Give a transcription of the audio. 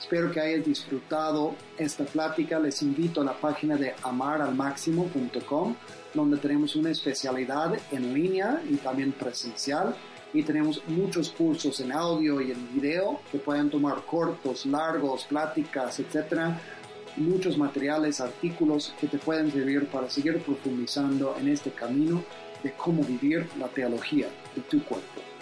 Espero que hayas disfrutado esta plática. Les invito a la página de amaralmaximo.com, donde tenemos una especialidad en línea y también presencial. Y tenemos muchos cursos en audio y en video que pueden tomar cortos, largos, pláticas, etcétera. Muchos materiales, artículos que te pueden servir para seguir profundizando en este camino de cómo vivir la teología de tu cuerpo.